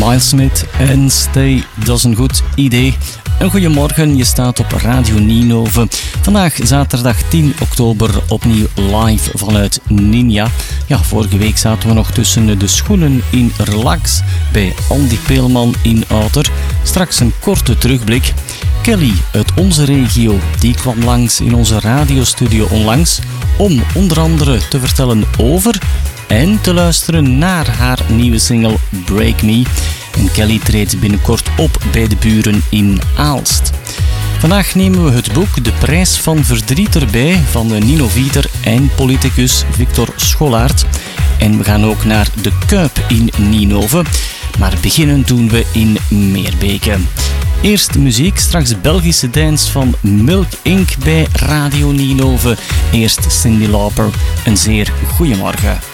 Miles Smith en Stay, dat is een goed idee. Een goeiemorgen, je staat op Radio Ninove. Vandaag zaterdag 10 oktober opnieuw live vanuit Ninja. Ja, vorige week zaten we nog tussen de schoenen in Relax bij Andy Peelman in Outer. Straks een korte terugblik. Kelly uit onze regio, die kwam langs in onze radiostudio onlangs om onder andere te vertellen over en te luisteren naar haar nieuwe single Break Me. En Kelly treedt binnenkort op bij de buren in Aalst. Vandaag nemen we het boek De Prijs van Verdriet erbij van de Ninovieter en politicus Victor Scholaert. En we gaan ook naar de Kuip in Ninove. Maar beginnen doen we in Meerbeke. Eerst muziek, straks Belgische dance van Milk Inc. bij Radio Ninove. Eerst Cyndi Lauper. Een zeer goeiemorgen.